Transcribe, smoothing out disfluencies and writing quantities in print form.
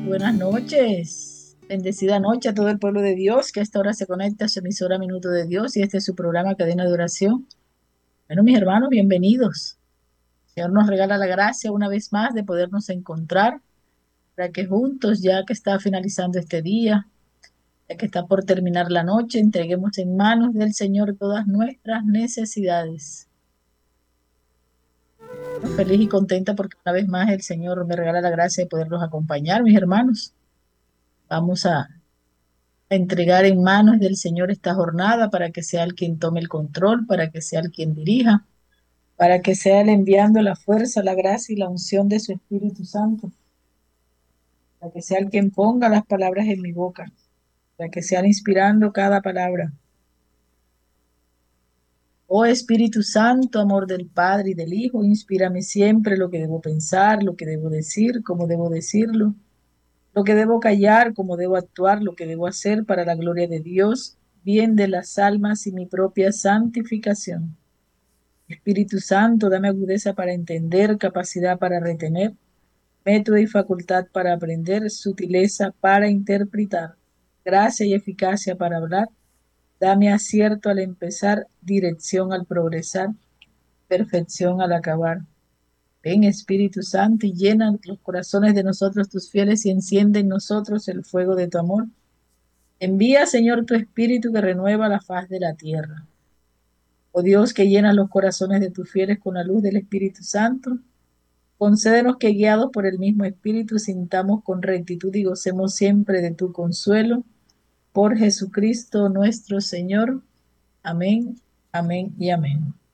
Buenas noches, bendecida noche a todo el pueblo de Dios que a esta hora se conecta a su emisora Minuto de Dios y este es su programa Cadena de Oración. Bueno, mis hermanos, bienvenidos. El Señor nos regala la gracia una vez más de podernos encontrar para que juntos, ya que está finalizando este día, ya que está por terminar la noche, entreguemos en manos del Señor todas nuestras necesidades. Feliz y contenta porque una vez más el Señor me regala la gracia de poderlos acompañar, mis hermanos. Vamos a entregar en manos del Señor esta jornada para que sea el quien tome el control, para que sea el quien dirija, para que sea el enviando la fuerza, la gracia y la unción de su Espíritu Santo, para que sea el quien ponga las palabras en mi boca, para que sea el inspirando cada palabra. Oh Espíritu Santo, amor del Padre y del Hijo, inspírame siempre lo que debo pensar, lo que debo decir, cómo debo decirlo, lo que debo callar, cómo debo actuar, lo que debo hacer para la gloria de Dios, bien de las almas y mi propia santificación. Espíritu Santo, dame agudeza para entender, capacidad para retener, método y facultad para aprender, sutileza para interpretar, gracia y eficacia para hablar. Dame acierto al empezar, dirección al progresar, perfección al acabar. Ven Espíritu Santo y llena los corazones de nosotros tus fieles y enciende en nosotros el fuego de tu amor. Envía, Señor, tu Espíritu que renueva la faz de la tierra. Oh Dios, que llenas los corazones de tus fieles con la luz del Espíritu Santo, concédenos que guiados por el mismo Espíritu sintamos con rectitud y gocemos siempre de tu consuelo. Por Jesucristo nuestro Señor. Amén, amén y amén.